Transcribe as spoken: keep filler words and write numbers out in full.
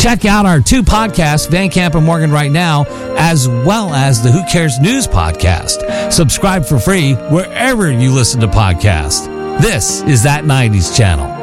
Check out our two podcasts, Van Camp and Morgan Right Now, as well as the Who Cares News podcast. Subscribe for free wherever you listen to podcasts. This is That nineties Channel.